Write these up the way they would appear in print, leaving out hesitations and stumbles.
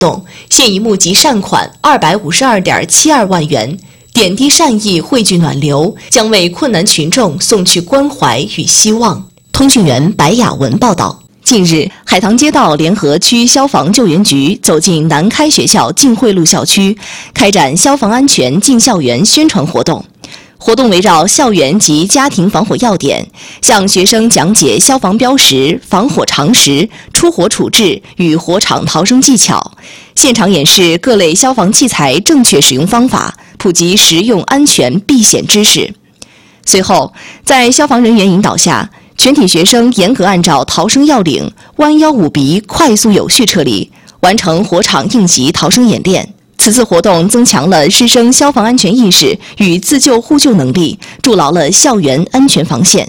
动，现已募集善款252.72万元，点滴善意汇聚暖流，将为困难群众送去关怀与希望。通讯员白雅文报道。近日，海棠街道联合区消防救援局走进南开学校晋汇路校区，开展消防安全进校园宣传活动。活动围绕校园及家庭防火要点，向学生讲解消防标识、防火常识、出火处置与火场逃生技巧，现场演示各类消防器材正确使用方法，普及实用安全避险知识。随后，在消防人员引导下，全体学生严格按照逃生要领，弯腰捂鼻，快速有序撤离，完成火场应急逃生演练。此次活动增强了师生消防安全意识与自救互救能力，筑牢了校园安全防线。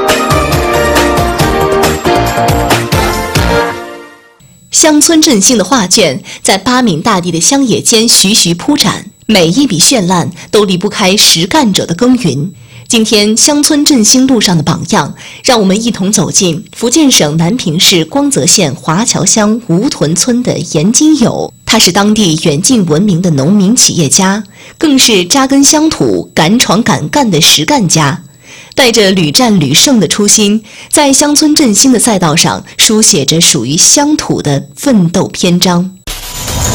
乡村振兴的画卷在八闽大地的乡野间徐徐铺展，每一笔绚烂都离不开实干者的耕耘。今天，乡村振兴路上的榜样，让我们一同走进福建省南平市光泽县华侨乡吴屯村的严金友。他是当地远近闻名的农民企业家，更是扎根乡土、敢闯敢干的实干家。带着屡战屡胜的初心，在乡村振兴的赛道上书写着属于乡土的奋斗篇章。